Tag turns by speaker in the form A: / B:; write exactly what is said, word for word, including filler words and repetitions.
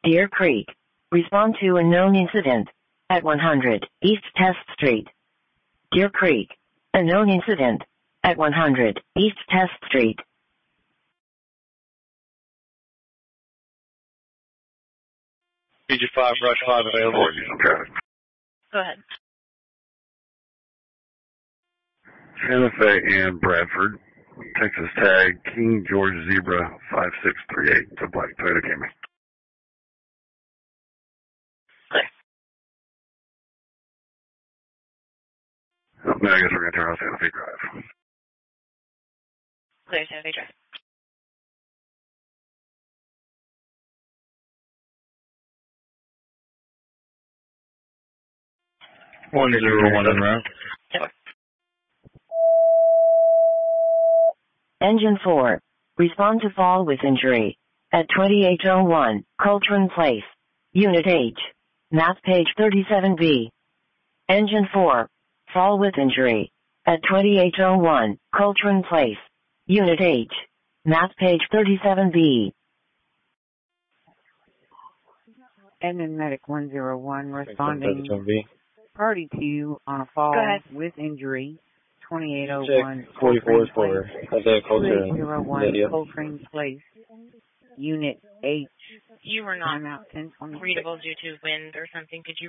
A: Deer Creek. Respond to a known incident at one hundred East Test Street. Deer Creek. A known incident at one hundred East Test Street.
B: P G five, Rush five available.
C: Go ahead.
D: Santa Fe and Bradford. Texas tag, King George Zebra five six three eight to Black Toyota Camry.
C: Clear.
D: Oh, no, I guess we're going to turn on Santa Fe Drive.
C: Clear, Santa Fe Drive.
B: One zero one en route.
A: Engine four. Respond to fall with injury at twenty-eight oh one Coltrane Place. Unit H. Map page thirty-seven B. Engine four. Fall with injury at twenty-eight oh one Coltrane Place. Unit H. Map page thirty-seven B.
E: Engine Medic one zero one responding party to you on a fall with injury. twenty-eight oh one
B: forty-four for Isaiah Coltrane.
E: twenty-eight oh one Coltrane Place. Unit H.
C: You were not
E: out ten twenty-six.
C: readable due to wind or something. Could you